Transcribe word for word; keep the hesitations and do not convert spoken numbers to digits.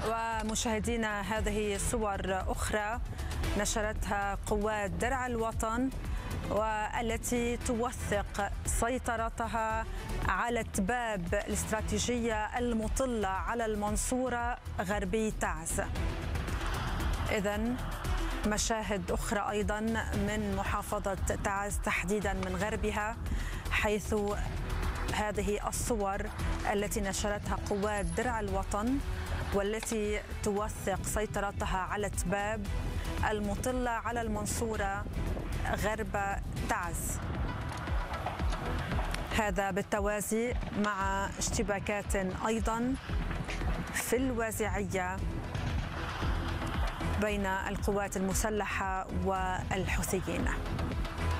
ومشاهدينا، هذه صور أخرى نشرتها قوات درع الوطن والتي توثق سيطرتها على تباب الاستراتيجية المطلة على المنصورة غربي تعز. إذن مشاهد أخرى أيضا من محافظة تعز، تحديدا من غربها، حيث هذه الصور التي نشرتها قوات درع الوطن والتي توثق سيطرتها على تباب المطلة على المنصورة غرب تعز. هذا بالتوازي مع اشتباكات أيضا في الوازعية بين القوات المسلحة والحوثيين.